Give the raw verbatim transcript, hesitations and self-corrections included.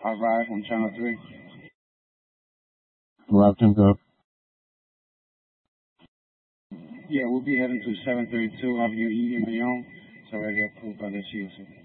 All right, on channel three. Route ten go. Yeah, we'll be heading to seven thirty-two Avenue E in Bayonne. It's already approved by the C O C.